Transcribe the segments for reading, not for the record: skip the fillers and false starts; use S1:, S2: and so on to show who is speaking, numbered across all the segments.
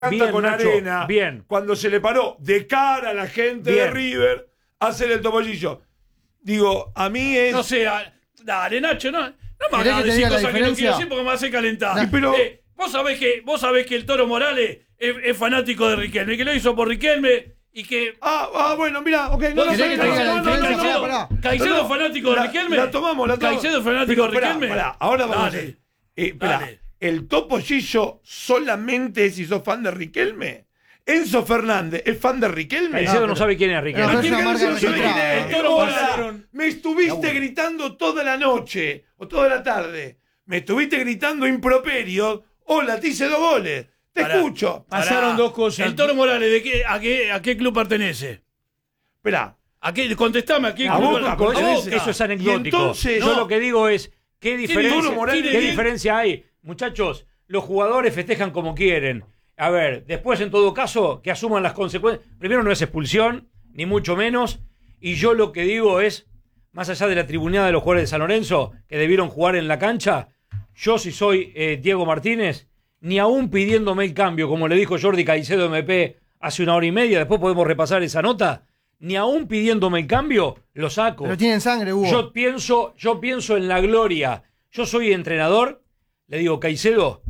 S1: Bien,
S2: con
S1: Nacho,
S2: arena,
S1: bien.
S2: cuando se le paró de cara a la gente
S1: Bien.
S2: de River, hacer el topollillo. Digo, a mí es...
S3: No sé, dale, Nacho, no me
S4: ¿Querés
S3: hagas
S4: que te
S3: decir
S4: diga la
S3: cosas que no quiero
S4: diferencia?
S3: decir porque me hace calentar.
S2: Sí, pero-
S3: Vos sabés que el Toro Morales es fanático de Riquelme, que lo hizo por Riquelme y que...
S2: bueno, mirá, ok. No,
S3: ¿Vos
S2: no,
S3: sabés
S2: no,
S3: que
S2: no,
S3: te diga
S2: no,
S3: la
S2: no,
S3: diferencia?
S2: no, no, no.
S3: ¿Caicedo
S2: No,
S3: es fanático de Riquelme?
S2: La tomamos.
S3: ¿Caicedo es fanático de Riquelme?
S2: Pará, ahora vamos
S3: Dale.
S2: a ver. Esperá,
S3: Dale.
S2: ¿el topollillo solamente si sos fan de Riquelme? Enzo Fernández es fan de Riquelme.
S1: Caicedo no sabe quién es Riquelme.
S4: No,
S2: ¿Quién
S4: es una
S2: Caicedo
S4: marca
S2: sabe quién
S4: registrada.
S2: es?
S3: El Toro
S2: Hola,
S3: Morales.
S2: me estuviste gritando toda la noche o toda la tarde. Me estuviste gritando improperio. Hola, te hice 2 goles. Te
S3: Pará.
S2: escucho.
S5: Pasaron dos cosas.
S3: El Toro Morales, ¿a qué club pertenece?
S2: Esperá.
S3: Contestame, ¿a qué
S1: A
S3: club
S1: Boca,
S3: pertenece?
S1: eso es
S2: Y
S1: anecdótico.
S2: entonces-
S1: Yo
S2: no.
S1: lo que digo es, ¿qué
S3: Toro
S1: diferencia hay? Muchachos, los jugadores festejan como quieren. A ver, después en todo caso, que asuman las consecuencias. Primero no es expulsión, ni mucho menos. Y yo lo que digo es, más allá de la tribuneada de los jugadores de San Lorenzo, que debieron jugar en la cancha, yo si soy Diego Martínez, ni aún pidiéndome el cambio, como le dijo Jordi Caicedo MP hace 1 hora y media, después podemos repasar esa nota, ni aún pidiéndome el cambio, lo saco.
S4: Pero tienen sangre, Hugo.
S1: Yo pienso en la gloria. Yo soy entrenador, le digo, Caicedo,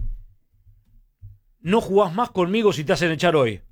S1: no jugás más conmigo si te hacen echar hoy.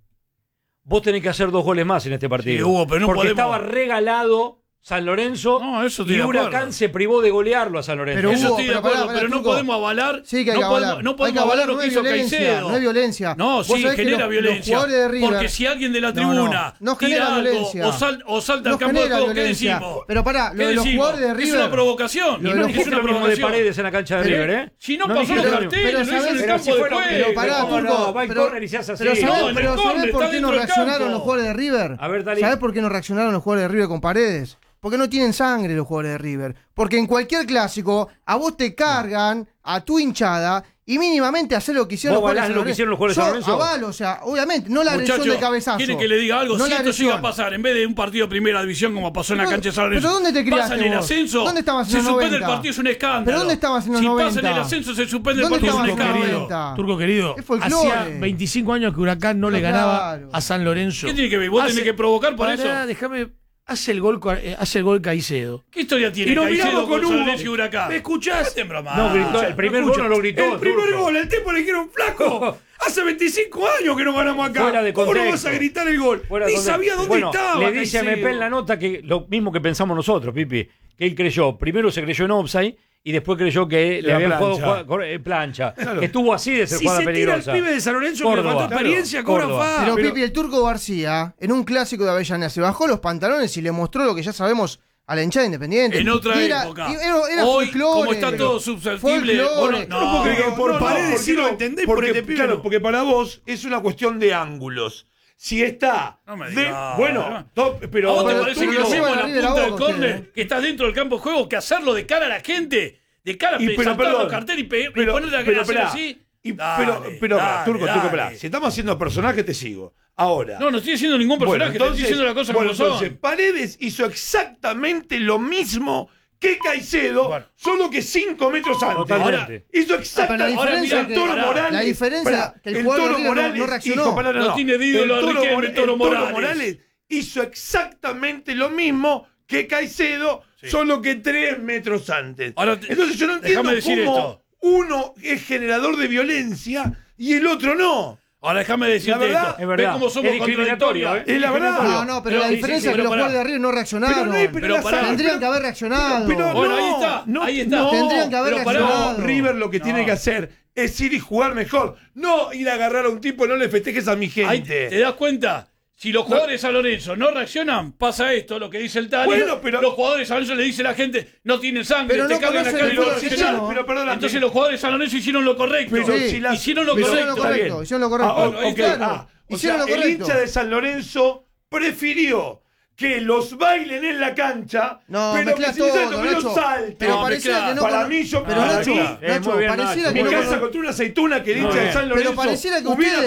S1: Vos tenés que hacer 2 goles más en este partido.
S3: Sí, Hugo, pero no
S1: porque
S3: podemos-
S1: estaba regalado San Lorenzo
S3: No, eso estoy
S1: y
S3: de acuerdo.
S1: Huracán se privó de golearlo a San Lorenzo.
S4: Pero
S3: Eso
S4: Hugo,
S3: estoy de
S4: pero
S3: acuerdo,
S4: pará,
S3: pero no
S4: Turco.
S3: podemos avalar.
S4: Sí que hay que avalar.
S3: No
S4: Hay
S3: podemos
S4: que
S3: avalar
S4: avalar,
S3: lo
S4: no
S3: que
S4: es
S3: hizo
S4: violencia,
S3: Caicedo.
S4: no es violencia.
S3: No,
S4: Vos
S3: sí,
S4: sabés que
S3: genera
S4: los
S3: violencia.
S4: jugadores de River-
S3: Porque si alguien de la
S4: No,
S3: tribuna
S4: no
S3: tira
S4: genera
S3: algo
S4: violencia.
S3: o salta
S4: No
S3: al campo de
S4: genera
S3: juego, ¿qué
S4: violencia.
S3: decimos?
S4: Pero pará, lo
S3: ¿Qué
S4: de los
S3: decimos?
S4: jugadores de
S3: Es
S4: River-
S3: una provocación.
S4: Lo de
S1: Y no
S4: los
S1: dijiste
S3: es una
S1: lo mismo de
S3: provocación.
S1: Paredes en la cancha de River, ¿eh?
S3: Si no
S1: No
S3: pasó
S1: dijiste
S3: los
S1: lo mismo.
S3: carteles,
S4: Pero
S3: no hizo en
S4: sabés-
S3: el
S1: Pero
S3: campo
S1: si
S3: de
S1: fueron-
S3: juego.
S4: Pero pará,
S1: No,
S4: Turco.
S1: no, va en
S4: pero-
S1: córner y se hace así.
S4: Pero
S1: No,
S4: ¿sabés
S3: en el córner,
S4: por
S3: está
S4: qué no
S3: dentro del
S4: reaccionaron
S3: campo.
S4: los jugadores de River?
S1: A ver, Dalí.
S4: ¿Sabés por qué no reaccionaron los jugadores de River con Paredes? Porque no tienen sangre los jugadores de River. Porque en cualquier clásico a vos te cargan a tu hinchada y mínimamente hacer lo que hicieron
S1: ¿Vos
S4: los jugadores
S1: avalás
S4: de San
S1: lo que hicieron los jugadores de San
S4: Lorenzo.
S1: Lorenzo?
S4: Yo avalo, o sea, obviamente, no la agresión
S3: Muchachos,
S4: de cabezazo.
S3: ¿quieren que le diga algo?
S4: No
S3: Si
S4: la
S3: esto llega a
S4: agresión.
S3: pasar, en vez de un partido de primera división como pasó en la
S4: Pero-
S3: cancha de San Lorenzo,
S4: pero ¿dónde te criaste
S3: pasan el
S4: vos?
S3: ascenso,
S4: ¿Dónde estabas en
S3: se
S4: los
S3: suspende
S4: 90?
S3: el partido, es un escándalo.
S4: ¿Pero dónde estabas en los
S3: si
S4: 90?
S3: pasan el ascenso, se suspende el
S4: ¿Dónde
S3: partido, es un
S4: estabas en los
S3: escándalo.
S4: 90?
S5: Turco querido,
S4: Es folclore.
S5: hacía 25 años que Huracán no le
S4: Pero
S5: ganaba
S4: claro.
S5: a San Lorenzo.
S3: ¿Qué tiene que ver? ¿Vos tenés que provocar por eso?
S5: Déjame, hace el gol Caicedo.
S3: ¿Qué historia tiene
S5: Y nos
S3: Caicedo
S5: miramos con
S3: con San
S5: Hugo.
S3: Lorenzo y Huracán?
S5: ¿Me escuchás?
S3: Déjate bromar.
S1: No, gritó, el primer gol no lo gritó.
S2: El primer
S1: Turco.
S2: gol, el tipo le dijeron flaco. Hace 25 años que no ganamos acá.
S1: Fuera de
S2: ¿Cómo no
S1: contexto.
S2: vas a gritar el gol?
S1: Fuera de
S2: Ni
S1: contexto.
S2: sabía dónde
S1: Bueno,
S2: estaba.
S1: Le dice a
S2: Caicedo.
S1: MP en la nota que lo mismo que pensamos nosotros, Pipi, que él creyó, primero se creyó en offside y después creyó que le
S2: La
S1: habían
S2: plancha.
S1: jugado plancha.
S2: Claro.
S1: Que estuvo así de ser
S5: Si
S1: jugada
S5: se tira el
S1: peligrosa.
S5: pibe de San Lorenzo que le
S1: Córdoba.
S5: faltó experiencia, cobra
S1: Córdoba.
S5: fa.
S4: Pero,
S2: pero-
S4: Pipi, el Turco García, en un clásico de Avellaneda, se bajó los pantalones y le mostró lo que ya sabemos a la hinchada independiente.
S3: En otra
S4: Y era-
S3: época.
S4: y Era
S3: Hoy,
S4: folclore.
S3: como está todo susceptible,
S4: Folclore.
S3: vos
S2: No, porque por
S4: no,
S2: Paredes
S4: ¿por
S2: sí
S4: qué
S2: lo
S4: no?
S2: entendés,
S5: Por
S2: porque,
S5: este pibe
S2: claro,
S5: no.
S2: porque para vos es una cuestión de ángulos. Si está
S3: No me
S2: de,
S3: digas,
S2: bueno,
S3: no.
S2: pero
S3: ¿A vos te
S4: Pero
S3: parece
S4: tú
S3: que
S4: lo
S3: lo hacemos
S4: llevan
S3: en la
S4: arriba de la
S3: punta del
S4: boca,
S3: córner,
S4: ustedes,
S3: que estás dentro del campo de juego, que hacerlo de cara a la gente, de cara a saltar
S2: perdón,
S3: los carteles y ponerle la cara
S2: esperá.
S3: así?
S2: Y-
S3: Dale,
S2: pero,
S3: dale,
S2: Turco,
S3: dale.
S2: esperá. Si estamos haciendo personaje, te sigo. Ahora.
S3: No estoy diciendo ningún personaje, te estoy diciendo la cosa como
S2: entonces,
S3: son.
S2: Paredes hizo exactamente lo mismo que Caicedo,
S3: Bueno.
S2: solo que 5 metros antes.
S1: Totalmente.
S2: Ahora, hizo exactamente.
S4: Pero la diferencia
S2: el
S4: que-
S2: Toro
S3: pará,
S2: Morales.
S4: la diferencia que el jugador de River no reaccionó.
S2: hijo, pará,
S3: No tiene ídolo a Riquelme, el Toro Morales.
S2: hizo exactamente lo mismo que Caicedo, solo que 3 metros antes.
S3: Ahora,
S2: Entonces yo no entiendo
S3: déjame decir
S2: cómo
S3: esto.
S2: uno es generador de violencia y el otro no.
S3: Ahora déjame decirte
S2: La verdad,
S3: esto.
S1: es verdad.
S3: ¿Ves cómo somos
S1: Es discriminatorio,
S3: contradictorios?
S2: Es la verdad.
S4: No, pero la
S3: sí,
S4: diferencia
S3: sí,
S4: es que
S3: pero
S4: los
S3: pará.
S4: jugadores de River no reaccionaron.
S2: Pero
S3: Pero pará.
S4: Tendrían que haber reaccionado.
S2: Pero
S3: Bueno,
S2: no,
S3: ahí está,
S2: no,
S3: ahí está.
S2: no.
S4: Tendrían que haber
S3: Pero pará,
S4: reaccionado.
S2: River lo que tiene que hacer es ir y jugar mejor. No ir a agarrar a un tipo y no le festejes a mi
S3: Ahí
S2: gente.
S3: te das cuenta. Si los jugadores de San Lorenzo no reaccionan, pasa esto, lo que dice el Tali.
S2: Bueno, pero-
S3: los jugadores de San Lorenzo le dice a la gente, no tienen sangre,
S4: Pero
S3: te
S4: no
S3: cargan la
S4: conocen
S3: cara y
S4: el
S3: no
S4: fútbol
S3: reaccionan.
S4: chileno.
S2: Pero perdóname.
S3: Entonces los jugadores de San Lorenzo hicieron lo correcto.
S2: Pero
S4: Sí.
S2: si las-
S3: Hicieron lo
S2: pero-
S4: Hicieron lo
S3: correcto.
S4: correcto, hicieron lo correcto.
S2: Ah, ok.
S4: Claro,
S2: O
S4: hicieron
S2: sea,
S4: lo
S2: el
S4: correcto.
S2: hincha de San Lorenzo prefirió que los bailen en la cancha,
S4: No,
S2: pero que
S4: mezclás
S2: si necesitan
S4: todo,
S2: que los
S4: Nacho.
S2: salten.
S4: Pero
S3: No,
S4: pareciera
S3: mezclás.
S4: que no.
S2: Para mí,
S4: Pero Nacho,
S2: muy
S4: Nacho,
S1: bien,
S4: pareciera
S1: Nacho.
S4: que
S2: me
S4: no.
S2: casa contra una aceituna que el
S1: Muy
S2: hincha de
S1: bien.
S2: San Lorenzo
S4: Pero pareciera que
S2: hubiera,
S4: ustedes-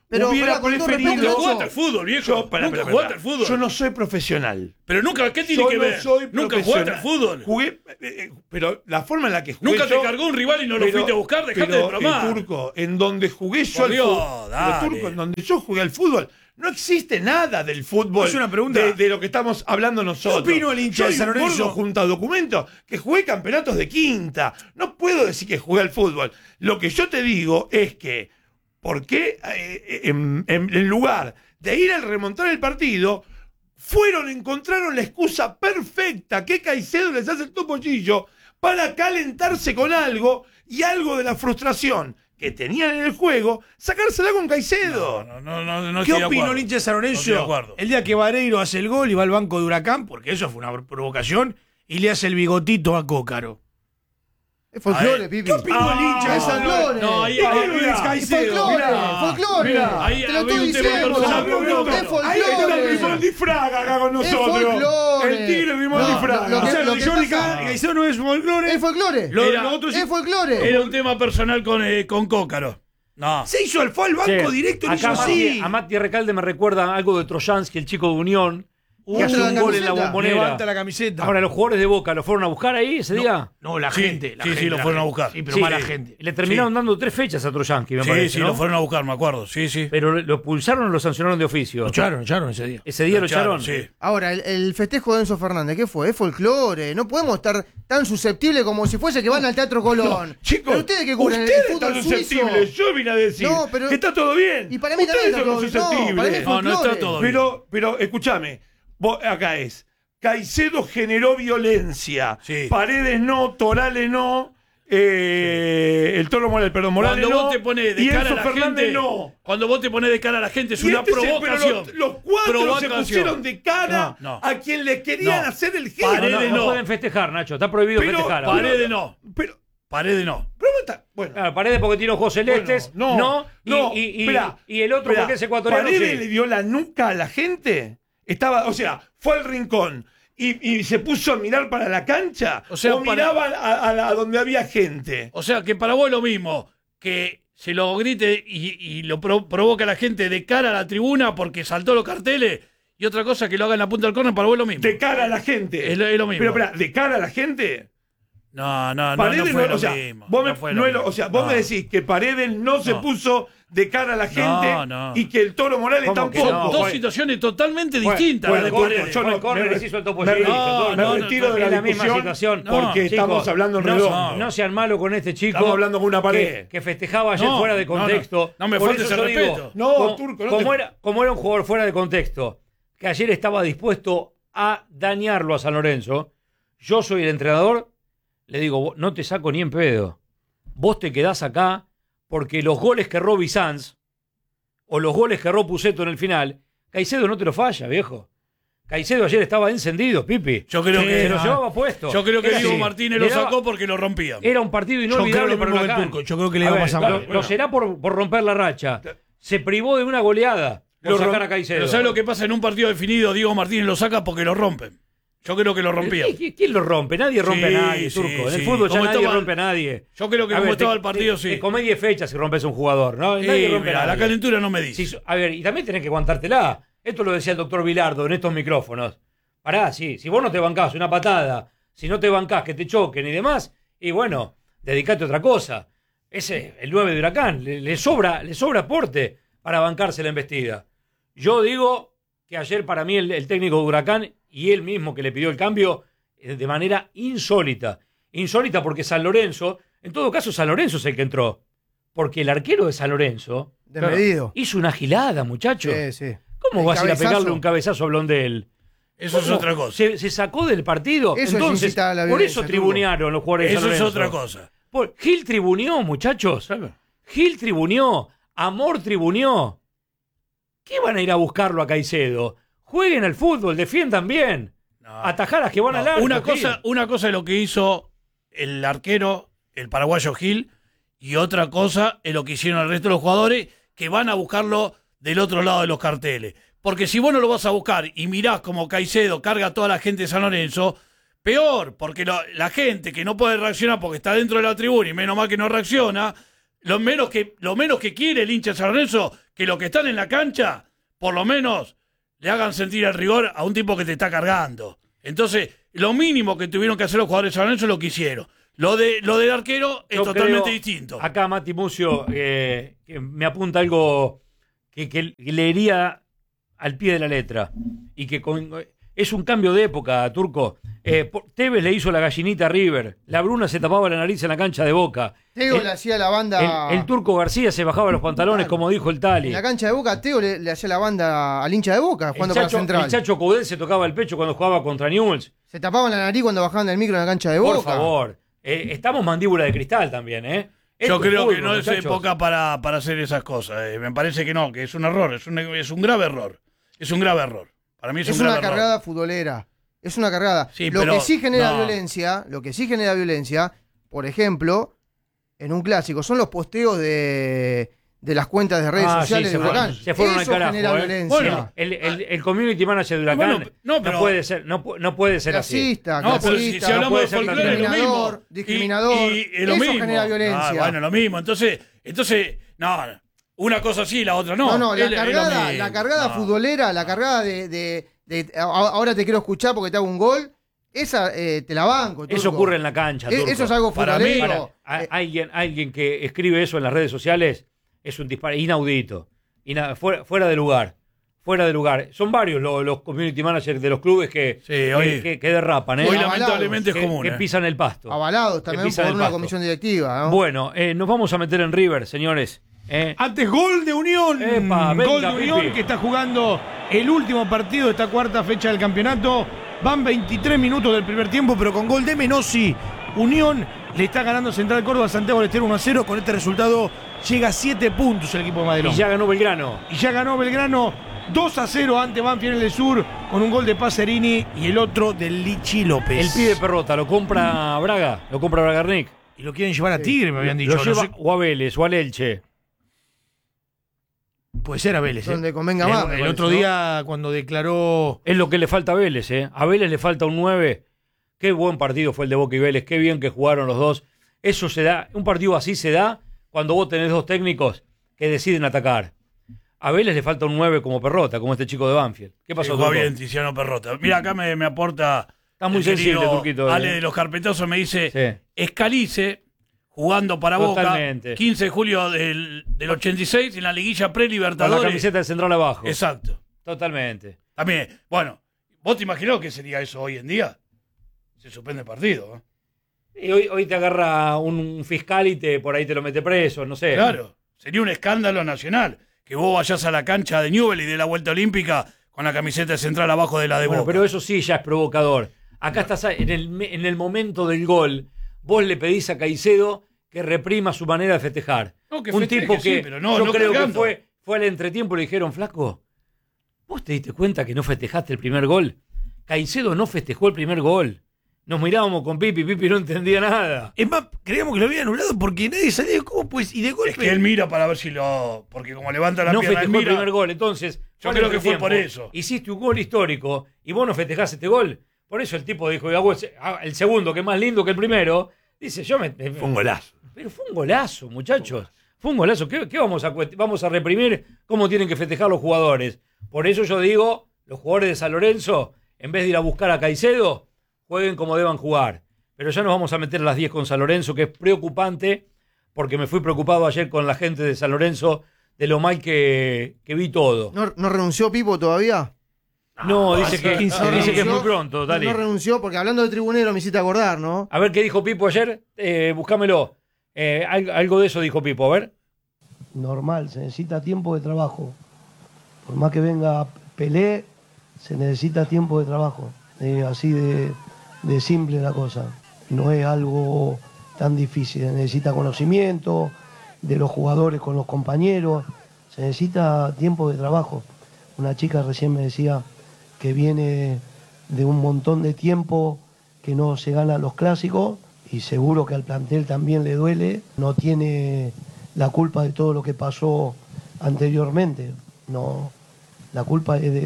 S4: Pero,
S2: hubiera
S4: pará, con todo
S2: preferido.
S4: respeto,
S3: Nunca
S4: Nacho.
S3: jugaste al fútbol, viejo. Nunca jugaste al fútbol.
S2: Yo no soy profesional.
S3: Pero nunca, ¿qué tiene
S2: Yo
S3: que
S2: no
S3: ver?
S2: soy
S3: Nunca jugaste al fútbol.
S2: Jugué, pero la forma en la que jugué
S3: Nunca
S2: yo,
S3: te cargó un rival y no lo fuiste a buscar, dejate
S2: pero,
S3: de bromar.
S2: Turco, en donde jugué yo
S3: Por
S2: al
S3: Dios,
S2: fútbol,
S3: dale.
S2: Turco, en donde yo jugué al fútbol, no existe nada del fútbol.
S5: Es una pregunta.
S2: de lo que estamos hablando nosotros.
S5: ¿Qué opino el hincha
S2: Yo
S5: de San
S2: informo
S5: Lorenzo?
S2: junto a documentos que jugué campeonatos de quinta. No puedo decir que jugué al fútbol. Lo que yo te digo es que, ¿por qué en lugar de ir a remontar el partido, encontraron la excusa perfecta que Caicedo les hace el topollillo para calentarse con algo y algo de la frustración que tenían en el juego, sacársela con Caicedo?
S3: No
S5: ¿Qué
S3: estoy de
S5: opinó
S3: acuerdo.
S5: el hincha de San
S3: No estoy de
S5: Lorenzo
S3: acuerdo.
S5: el día que Vareiro hace el gol y va al banco de Huracán? Porque eso fue una provocación y le hace el bigotito a Cócaro.
S4: Es folclore,
S3: Ay,
S4: Pipi.
S5: ¿Qué opinó el hincha de
S4: Es
S5: San
S4: folclore.
S3: No, ahí
S5: ¿Qué
S3: ahí-
S5: opinó Luis
S4: Es
S5: Caicedo?
S4: folclore,
S5: Mirá,
S4: folclore.
S5: mirá.
S3: Ahí
S4: Te lo
S3: había
S4: estoy
S3: un tema
S4: diciendo.
S3: personal
S2: con
S4: Es
S2: otro. Ahí está
S4: folclore.
S2: Grimaldi Fraga acá con
S4: Es
S2: nosotros.
S4: folclore.
S2: El tigre Grimaldi
S4: No,
S2: Fraga.
S4: lo
S5: O sea,
S4: que
S5: lo de Jordi
S4: pasa-
S5: Caicedo no es folclore.
S4: Es folclore.
S3: Era-
S5: Lo otro sí-
S4: Es folclore.
S3: Era un tema personal con Cócaro. No.
S5: Se hizo fue al banco
S1: Sí.
S5: directo y
S1: Acá
S5: hizo así.
S1: a Mati Recalde me recuerda algo de Trojansky, el chico de Unión, que hace
S4: la
S1: un gol en la
S4: camiseta.
S1: bombonera.
S5: Levanta la camiseta.
S1: Ahora, los jugadores de Boca lo fueron a buscar ahí ese día.
S5: No, la
S3: Sí,
S5: gente. La
S3: sí,
S5: gente,
S3: lo
S5: la
S3: fueron a
S5: gente.
S3: buscar.
S5: Sí, pero
S1: Sí,
S5: mala gente.
S1: Le terminaron dando 3 fechas a Trojansky, me
S3: Sí,
S1: parece.
S3: sí,
S1: ¿no?
S3: lo fueron a buscar, me acuerdo. Sí, sí.
S1: Pero lo pulsaron o lo sancionaron de oficio.
S5: Lo echaron ese día.
S1: Ese día lo echaron.
S3: Sí.
S4: Ahora, el festejo de Enzo Fernández, ¿qué fue? Es folclore. No podemos estar tan susceptibles como si fuese que van al Teatro Colón.
S2: Chicos,
S4: Pero ustedes que cubren el
S2: ustedes
S4: fútbol
S2: están
S4: suizo.
S2: susceptibles. Yo vine a decir
S4: No, pero-
S2: que está todo bien.
S4: Y para mí
S2: ustedes
S4: también
S2: son
S4: está
S2: los
S4: todo- no, para mí es
S2: susceptibles.
S3: No, no está
S4: folclore.
S3: todo bien.
S2: Pero escúchame, acá es. Caicedo generó violencia.
S3: Sí.
S2: Paredes no, Torales no. El Toro Morales, perdón, Morales
S3: Cuando
S2: no.
S3: vos te pones de
S2: y
S3: cara a
S2: Enzo
S3: la
S2: Fernández
S3: gente,
S2: no.
S3: cuando vos te pones de cara a la gente es
S2: Y
S3: una
S2: este pero
S3: provocación.
S2: los cuatro se
S3: Provocación.
S2: pusieron de cara
S3: No, no.
S2: a quien le querían
S3: No.
S2: hacer el gesto.
S3: Paredes
S1: No
S3: no.
S1: pueden festejar, Nacho. Está prohibido
S2: Pero-
S1: festejar. ahora.
S3: Paredes no.
S2: Pero,
S3: Paredes no.
S2: bueno.
S1: Claro, Paredes porque tiene ojos celestes.
S2: Bueno, no,
S1: y el otro
S2: Esperá,
S1: porque es ecuatoriano.
S2: Paredes
S1: Sí.
S2: le dio la nuca a la gente. Fue al rincón y se puso a mirar para la cancha.
S3: O sea,
S2: miraba a donde había gente.
S3: O sea, que para vos es lo mismo que se lo grite y lo provoca a la gente de cara a la tribuna porque saltó los carteles, y otra cosa que lo haga en la punta del córner, para vos es lo mismo.
S2: De cara a la gente.
S3: Es lo mismo.
S2: Pero espera, de cara a la gente.
S3: No
S2: Paredes
S3: fue
S2: no,
S3: lo
S2: o sea,
S3: mismo.
S2: vos,
S3: No fue lo mismo.
S2: vos
S3: No.
S2: me decís que Paredes no se
S3: No.
S2: puso de cara a la gente
S3: No.
S2: y que el Toro Morales
S1: ¿Cómo que
S2: tampoco.
S1: no?
S3: Dos
S1: Fue-
S3: situaciones totalmente
S1: Fue-
S3: distintas.
S2: bueno,
S3: las de
S2: Turco,
S3: Paredes.
S2: yo
S1: Fue
S2: no-
S1: el córner
S2: me-
S1: y se hizo el
S2: me
S1: topollillo.
S3: no,
S2: retiro de
S1: es
S2: la
S1: la misma
S2: discusión
S1: situación.
S2: porque
S3: No,
S2: estamos
S1: chicos,
S2: hablando en
S1: no,
S2: redondo.
S1: no sean malos con este chico.
S2: Estamos hablando con una pared.
S1: Que festejaba ayer
S3: No,
S1: fuera de
S3: no, no.
S1: contexto.
S3: No me
S1: Por
S3: faltes
S1: eso
S3: el
S1: yo digo,
S3: respeto.
S2: No, Turco, no
S1: como
S2: te-
S1: era un jugador fuera de contexto, que ayer estaba dispuesto a dañarlo a San Lorenzo, yo soy el entrenador, le digo, no te saco ni en pedo. Vos te quedás acá porque los goles que erró Bizanz o los goles que erró Puceto en el final, Caicedo no te lo falla, viejo. Caicedo ayer estaba encendido, Pipi.
S3: Yo creo que
S1: Se lo llevaba puesto.
S3: Yo creo que
S1: Era
S3: Diego
S1: así.
S3: Martínez
S1: Le
S3: lo
S1: daba-
S3: sacó porque lo rompían.
S1: Era un partido
S5: Yo creo
S1: inolvidable
S5: lo
S1: para
S5: mismo que
S1: Huracán.
S5: Turco. Yo creo que le
S1: A
S5: iba a
S1: ver,
S5: pasar
S1: lo,
S5: mal.
S1: lo será por romper la racha. Se privó de una goleada por
S2: Lo
S1: sacar
S2: rom-
S1: a Caicedo.
S3: Pero ¿sabes lo que pasa en un partido definido? Diego Martínez lo saca porque lo rompen. Yo creo que lo rompían.
S1: ¿Quién lo rompe? Nadie rompe
S3: Sí,
S1: a nadie,
S3: sí,
S1: Turco. En el
S3: sí.
S1: fútbol ya
S3: Como
S1: nadie
S3: estaba-
S1: rompe a nadie.
S3: Yo creo que
S1: A
S3: como
S1: ver,
S3: estaba el partido, sí.
S1: Te comés 10 fechas si rompes a un jugador, ¿no?
S3: Sí,
S1: Nadie rompe
S3: mirá,
S1: a
S3: la
S1: nadie.
S3: calentura no me dice.
S1: Sí, a ver, y también tenés que aguantártela. Esto lo decía el doctor Bilardo en estos micrófonos. Pará, sí, si vos no te bancás una patada, si no te bancás que te choquen y demás, y bueno, dedicate a otra cosa. Ese, el 9 de Huracán, le sobra aporte para bancarse la embestida. Yo digo que ayer para mí el técnico de Huracán y él mismo que le pidió el cambio de manera insólita. Insólita porque San Lorenzo, en todo caso San Lorenzo es el que entró. Porque el arquero de San Lorenzo
S4: Desmedido.
S1: hizo una gilada, muchacho.
S4: Sí, sí.
S1: ¿Cómo
S4: El
S1: vas a ir a
S4: cabezazo.
S1: pegarle un cabezazo a Blondel?
S3: Eso es
S1: ¿Cómo?
S3: otra cosa.
S1: Se sacó del partido.
S4: Eso es
S1: Entonces,
S4: incitar a la
S1: por
S4: violencia,
S1: eso tribunearon los jugadores de
S3: Eso
S1: San
S3: es
S1: Lorenzo.
S3: otra cosa.
S1: Gil tribuneó, muchachos. Gil tribuneó. Amor tribuneó. ¿Qué van a ir a buscarlo a Caicedo? Jueguen al fútbol, defiendan bien. Atajadas que van
S3: No,
S1: al arco.
S3: una cosa es lo que hizo el arquero, el paraguayo Gil, y otra cosa es lo que hicieron el resto de los jugadores que van a buscarlo del otro lado de los carteles. Porque si vos no lo vas a buscar y mirás como Caicedo carga a toda la gente de San Lorenzo, peor, porque la gente que no puede reaccionar porque está dentro de la tribuna y menos mal que no reacciona, lo menos que quiere el hincha de San Lorenzo, que los que están en la cancha, por lo menos, le hagan sentir el rigor a un tipo que te está cargando. Entonces, lo mínimo que tuvieron que hacer los jugadores de San Lorenzo es lo que hicieron. Lo del arquero es
S1: Yo
S3: totalmente
S1: creo,
S3: distinto.
S1: Acá Mati Mucio que me apunta algo que leería al pie de la letra. Y que es un cambio de época, Turco. Tevez le hizo la gallinita a River. La Bruna se tapaba la nariz en la cancha de Boca.
S4: Teo le hacía la banda.
S1: El Turco García se bajaba los pantalones, como dijo el Tali.
S4: En la cancha de Boca, Teo le hacía la banda al hincha de Boca, jugando para Central.
S1: El Chacho Coudet se tocaba el pecho cuando jugaba contra Newell's.
S4: Se tapaban la nariz cuando bajaban del micro en la cancha de Boca.
S1: Por favor. Estamos mandíbula de cristal también, ¿eh?
S3: Yo creo
S1: fútbol,
S3: que no es
S1: muchachos.
S3: época para hacer esas cosas. Me parece que no, que es un error, es un grave error. Es un grave error. Para mí es un grave
S4: una
S3: error.
S4: cargada futbolera. Es una cargada.
S3: Sí,
S4: lo
S3: pero
S4: que sí genera
S3: no.
S4: violencia, por ejemplo, en un clásico, son los posteos de las cuentas de redes sociales
S1: sí,
S4: de Huracán.
S1: se fueron al
S4: Eso
S1: carajo.
S4: genera violencia.
S1: Bueno, el community manager de Huracán
S3: Bueno, no, pero-
S1: no puede ser así.
S4: Clasista,
S3: No, pero si
S4: clasista,
S3: hablamos de
S1: puede ser
S3: folclore es lo mismo.
S4: discriminador.
S3: Y es lo
S4: Eso
S3: mismo.
S4: genera violencia.
S3: Bueno, lo mismo. Entonces, no, una cosa sí, la otra no.
S4: No,
S3: Es lo mismo.
S4: la cargada
S3: No.
S4: futbolera, la cargada de ahora te quiero escuchar porque te hago un gol, esa te la banco.
S1: Eso
S4: Turco.
S1: ocurre en la cancha, Turco.
S4: Eso es algo
S3: Para mí,
S4: futbolero.
S1: Alguien que escribe eso en las redes sociales es un disparate inaudito. Fuera de lugar. Fuera de lugar. Son varios los community managers de los clubes que derrapan, ¿eh?
S3: Hoy
S4: avalados,
S3: lamentablemente es común.
S1: que pisan el pasto.
S4: Avalados
S1: Que
S4: también
S1: pisan
S4: por
S1: el
S4: una
S1: pasto.
S4: comisión directiva, ¿no?
S1: Bueno, nos vamos a meter en River, señores.
S5: Antes gol de Unión.
S1: Epa, venga,
S5: Gol de Unión
S1: Pipi.
S5: que está jugando el último partido de esta cuarta fecha del campeonato. Van 23 minutos del primer tiempo, pero con gol de Menossi. Unión le está ganando Central Córdoba a Santiago del Estero 1-0. Con este resultado llega a 7 puntos el equipo de Madelón.
S1: Y ya ganó Belgrano.
S5: Y ya ganó Belgrano 2-0 ante Banfield del Sur con un gol de Pacerini y el otro de Lichi López.
S1: El pibe Perrota lo compra Braga, lo compra Bragarnik.
S5: Y lo quieren llevar a Tigre, me habían dicho.
S1: Lo
S5: No
S1: lleva
S5: sé,
S1: o a Vélez o al Elche.
S5: puede ser a Vélez.
S4: Donde convenga más. me
S5: El
S4: parece,
S5: otro
S4: ¿no?
S5: día, cuando declaró.
S1: Es lo que le falta a Vélez, ¿eh? A Vélez le falta un 9. Qué buen partido fue el de Boca y Vélez. Qué bien que jugaron los dos. Eso se da, un partido así se da cuando vos tenés dos técnicos que deciden atacar. A Vélez le falta un 9 como Perrota, como este chico de Banfield. ¿Qué pasó,
S3: Jugó
S1: Turco?
S3: bien Tiziano Perrota. Mira, acá me aporta.
S1: Está muy
S3: el
S1: sensible,
S3: querido
S1: Turquito.
S3: Ale de los Carpetosos me dice:
S1: Sí.
S3: Escalice, jugando para
S1: Totalmente.
S3: Boca, 15 de julio del 86, en la liguilla
S1: Con la
S3: pre-Libertadores.
S1: camiseta del central abajo.
S3: Exacto.
S1: Totalmente.
S3: También, bueno, ¿vos te imaginás que sería eso hoy en día? Se suspende el partido.
S1: Y hoy te agarra un fiscal y por ahí te lo mete preso, no sé.
S3: Claro, sería un escándalo nacional que vos vayas a la cancha de Newell y de la Vuelta Olímpica con la camiseta de central abajo de la de
S1: Bueno,
S3: Boca.
S1: pero eso sí ya es provocador. Acá estás en el momento del gol. Vos le pedís a Caicedo que reprima su manera de festejar.
S3: No, que
S1: un
S3: festeje,
S1: tipo que
S3: sí, pero no
S1: yo creo
S3: cargando.
S1: que fue al entretiempo y le dijeron, flaco, ¿vos te diste cuenta que no festejaste el primer gol? Caicedo no festejó el primer gol. Nos mirábamos con Pipi no entendía nada.
S5: Es más, creíamos que lo había anulado porque nadie sabía cómo, pues, y de golpe.
S3: Es que él mira para ver si lo... Porque como levanta la
S1: No
S3: pierna, él
S1: festejó el
S3: mira...
S1: primer gol, entonces...
S3: Yo
S1: al
S3: creo que fue
S1: entretiempo,
S3: por eso.
S1: Hiciste un gol histórico y vos no festejás este gol. Por eso el tipo dijo, el segundo, que es más lindo que el primero, dice,
S2: Fue un golazo.
S1: Pero fue un golazo, muchachos. Fue un golazo. ¿Qué vamos a reprimir? ¿Cómo tienen que festejar los jugadores? Por eso yo digo, los jugadores de San Lorenzo, en vez de ir a buscar a Caicedo, jueguen como deban jugar. Pero ya nos vamos a meter a las 10 con San Lorenzo, que es preocupante, porque me fui preocupado ayer con la gente de San Lorenzo de lo mal que vi todo.
S4: ¿No renunció Pipo todavía?
S1: No, dice que es
S4: renunció.
S1: muy pronto, dale.
S4: No renunció, porque hablando de tribunero me hiciste acordar, ¿no?
S1: A ver qué dijo Pipo ayer, buscámelo. Algo de eso dijo Pipo, a ver.
S6: Normal, se necesita tiempo de trabajo. Por más que venga Pelé, se necesita tiempo de trabajo. Así de simple la cosa. No es algo tan difícil. Se necesita conocimiento de los jugadores con los compañeros. Se necesita tiempo de trabajo. Una chica recién me decía que viene de un montón de tiempo que no se ganan los clásicos y seguro que al plantel también le duele. No tiene la culpa de todo lo que pasó anteriormente. No, la culpa es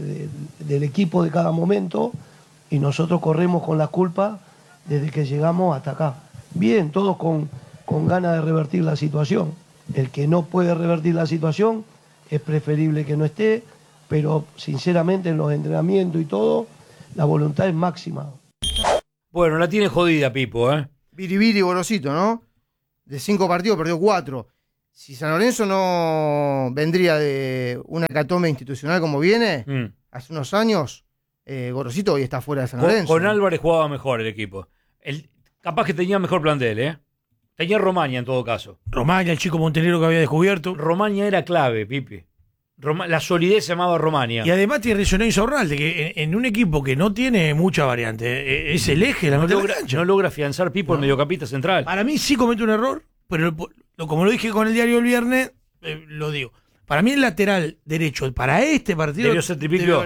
S6: del equipo de cada momento y nosotros corremos con la culpa desde que llegamos hasta acá. Bien, todos con con ganas de revertir la situación. El que no puede revertir la situación es preferible que no esté, pero sinceramente en los entrenamientos y todo, la voluntad es máxima.
S1: Bueno, la tiene jodida, Pipo, ¿eh?
S4: Biribiri Gorosito, ¿no? De 5 partidos perdió 4. Si San Lorenzo no vendría de una hecatombe institucional como viene, hace unos años, Gorosito hoy está fuera de San Lorenzo.
S1: Con Álvarez jugaba mejor el equipo. Capaz que tenía mejor plantel, ¿eh? Tenía Romaña en todo caso.
S5: Romaña, el chico Montenegro que había descubierto.
S1: Romaña era clave, Pipi. La solidez se llamaba Romaña.
S5: Y además tiene Resonancia Ornalde, que en un equipo que no tiene mucha variante, es el eje, la
S1: no logra afianzar Pipo el mediocampista central.
S5: Para mí sí comete un error, pero como lo dije con el diario el viernes, lo digo. Para mí el lateral derecho para este partido
S1: debió ser Tripiquio.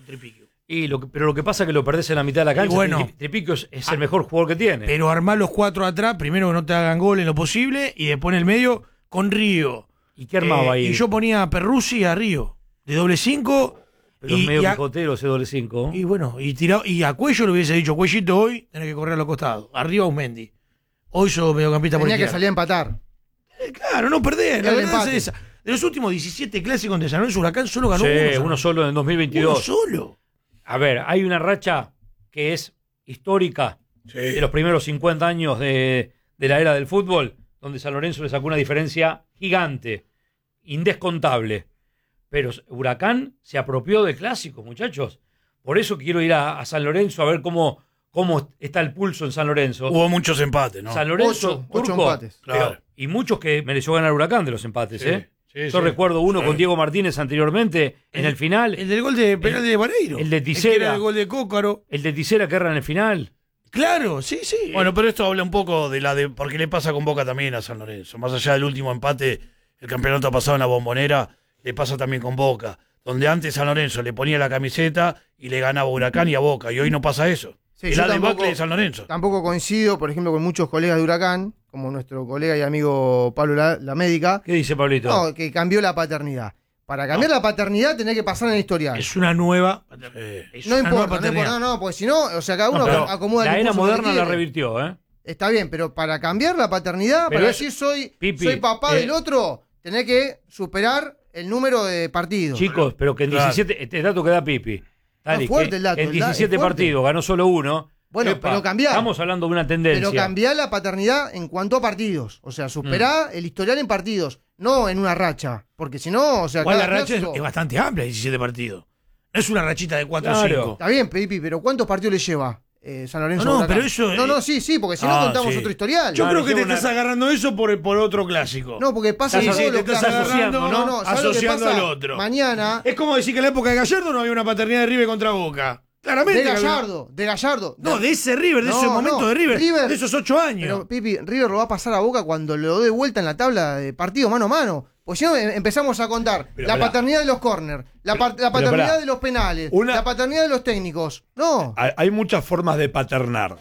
S1: Pero lo que pasa es que lo perdés en la mitad de la cancha.
S5: Y bueno,
S1: Tripiquio es el mejor jugador que tiene.
S5: Pero armar los 4 atrás, primero que no te hagan gol en lo posible, y después en el medio con Río.
S1: ¿Y qué armaba ahí?
S5: Y yo ponía a Perruzzi a Río, de doble 5.
S1: Pero es medio picotero ese doble 5.
S5: Y bueno, y a Cuello le hubiese dicho, Cuellito hoy tenés que correr a los costados. Arriba Aumendi. Hoy sos mediocampista por
S4: Tenía
S5: izquierda.
S4: que salir a empatar.
S5: Claro, no perder. La verdad es esa. De los últimos 17 clásicos de San Lorenzo, Huracán solo ganó
S1: uno solo en el 2022.
S5: Uno solo.
S1: A ver, hay una racha que es histórica de los primeros 50 años de la era del fútbol, donde San Lorenzo le sacó una diferencia gigante, indescontable. Pero Huracán se apropió del clásico, muchachos. Por eso quiero ir a San Lorenzo a ver cómo está el pulso en San Lorenzo.
S3: Hubo muchos empates, ¿no?
S1: San Lorenzo,
S4: 8
S1: Turco,
S4: empates.
S3: Claro.
S1: y muchos que mereció ganar Huracán de los empates,
S3: Sí,
S1: ¿eh?
S3: sí,
S1: Yo
S3: sí.
S1: recuerdo uno
S3: Sí.
S1: con Diego Martínez anteriormente, en el final.
S5: El del gol de penal de Vareiro.
S1: el de
S5: que
S1: Tisera.
S5: era el gol de Cócaro.
S1: El de Tisera que erra en el final.
S5: Claro, sí, sí.
S3: Bueno, pero esto habla un poco de por qué le pasa con Boca también a San Lorenzo. Más allá del último empate, el campeonato pasado en la Bombonera, le pasa también con Boca. Donde antes San Lorenzo le ponía la camiseta y le ganaba a Huracán y a Boca. Y hoy no pasa eso.
S4: Sí,
S3: el
S4: yo
S3: debacle de San Lorenzo.
S4: Tampoco coincido, por ejemplo, con muchos colegas de Huracán, como nuestro colega y amigo Pablo La Médica,
S1: ¿Qué dice Pablito?
S4: no, que cambió la paternidad. Para cambiar la paternidad tenés que pasar en el historial.
S5: Es una nueva.
S3: Sí.
S4: No importa, no, porque si no, o sea, cada uno acomoda
S1: la
S4: el
S1: era
S4: discurso que
S1: moderna la
S4: quiere.
S1: revirtió, ¿eh?
S4: Está bien, pero para cambiar la paternidad,
S1: Pero
S4: para
S1: es-
S4: decir soy
S1: Pipi,
S4: papá del otro, tenés que superar el número de partidos.
S1: Chicos, pero que en
S3: Claro.
S1: 17, este dato que da Pipi. Dale,
S4: fuerte
S1: que
S4: el dato,
S1: en
S4: es
S1: 17
S4: fuerte.
S1: partidos ganó solo uno.
S4: Bueno, pero cambiá.
S1: Estamos hablando de una tendencia.
S4: Pero cambiar la paternidad en cuanto a partidos. O sea, superar el historial en partidos, no en una racha. Porque si no, o sea,
S5: Igual la
S4: cada
S5: racha
S4: clásico-
S5: es bastante amplia, 17 partidos. No es una rachita de 4 o
S1: Claro.
S5: 5.
S4: Está bien, Pipi, pero ¿cuántos partidos le lleva San Lorenzo?
S5: No,
S4: a Huracán?
S5: pero eso,
S4: No, sí, porque si no contamos
S3: sí.
S4: otro historial.
S5: Yo
S1: Claro,
S5: creo que te
S1: lleva
S5: estás agarrando eso por otro clásico.
S4: No, porque pasa
S5: Sí,
S4: en
S5: sí,
S4: todos
S5: te
S4: los
S5: estás
S4: clásicos.
S5: agarrando,
S4: No, ¿sabes lo que
S5: asociando
S4: pasa?
S5: al otro.
S4: Mañana,
S5: Es como decir que en la época de Gallardo no había una paternidad de River contra Boca. Claramente.
S4: de
S5: que había-
S4: Gallardo.
S5: No, de ese River, de ese momento de River, de esos 8 años.
S4: Pero, Pipi, River lo va a pasar a Boca cuando lo dé vuelta en la tabla de partido mano a mano. Pues si no, empezamos a contar
S2: Pero
S4: la
S2: pará.
S4: paternidad de los corners, la paternidad
S2: pará.
S4: de los penales,
S2: Una-
S4: la paternidad de los técnicos. No.
S2: Hay muchas formas de paternar.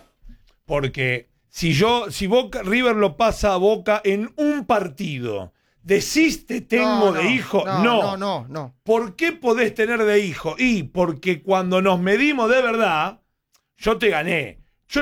S2: Porque si Boca, River lo pasa a Boca en un partido, ¿decís te tengo de hijo?
S4: No.
S2: ¿Por qué podés tener de hijo? Y porque cuando nos medimos de verdad, yo te gané. Yo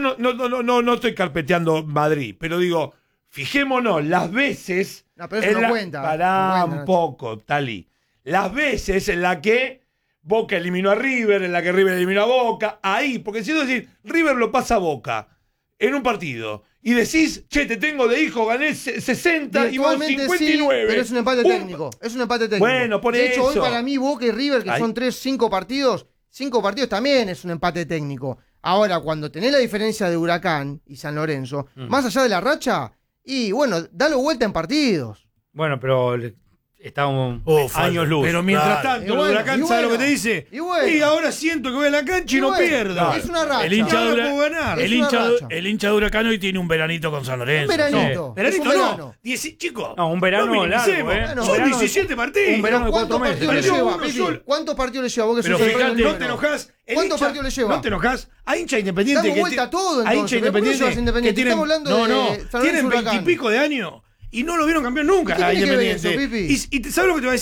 S2: no estoy carpeteando Madrid, pero digo, fijémonos las veces.
S4: No, pero eso no cuenta.
S2: Pará
S4: No cuenta,
S2: un poco, Tali. Las veces en la que Boca eliminó a River, en la que River eliminó a Boca, ahí, porque si no decís, River lo pasa a Boca en un partido. Y decís, che, te tengo de hijo, gané 60 y vos
S4: Virtualmente
S2: 59.
S4: sí, pero es un empate técnico. Es un empate técnico.
S2: Bueno, por
S4: de hecho,
S2: eso.
S4: hoy para mí Boca y River, que
S2: Ay.
S4: son 5 partidos también es un empate técnico. Ahora, cuando tenés la diferencia de Huracán y San Lorenzo, más allá de la racha, y bueno, dalo vuelta en partidos.
S1: Bueno, pero estamos
S3: falta.
S1: años luz.
S5: Pero mientras
S3: Claro.
S5: tanto,
S4: Y bueno,
S5: el Huracán
S4: y
S5: sabe lo que
S4: bueno,
S5: te dice.
S4: y bueno.
S5: Ahora siento que voy a la cancha y,
S4: Y
S5: no
S4: bueno,
S5: pierdo.
S4: es una racha.
S3: El hincha,
S5: Ahora
S3: de Hura-
S5: puedo ganar.
S4: Es
S3: el,
S4: una
S3: hincha,
S4: racha.
S3: el hincha de Huracán hoy tiene un veranito con San Lorenzo.
S4: Un veranito.
S3: No.
S5: Veranito
S4: es un
S5: no.
S4: verano.
S5: Chicos.
S1: No, un verano largo,
S5: minimicemos.
S1: ¿eh?
S4: Bueno,
S5: Son
S1: verano de-
S5: 17 partidos.
S1: un verano de
S4: ¿Cuántos
S1: 4 meses.
S4: partidos le
S5: Perdió
S4: lleva,
S5: uno
S4: Pipi?
S5: solo.
S4: ¿Cuántos partidos le lleva? Vos que
S5: Pero
S4: sos
S5: fíjate,
S4: el
S5: no te enojas. El
S4: ¿Cuántos
S5: hincha-
S4: partidos le lleva?
S5: No te enojas. Hay hincha independiente
S4: Damos
S5: que
S4: vuelta a todo,
S5: hay
S4: entonces,
S5: hincha
S4: pero ¿por qué
S5: independiente
S4: llevas Independiente?
S5: que tienen,
S4: Estamos hablando de San Lorenzo
S5: tienen
S4: Huracán.
S5: 20 y pico de años y no lo vieron campeón nunca
S4: ¿Y qué
S5: a
S4: tiene que ver
S5: Independiente.
S4: eso, Pipi?
S5: ¿Sabes lo que te voy a decir?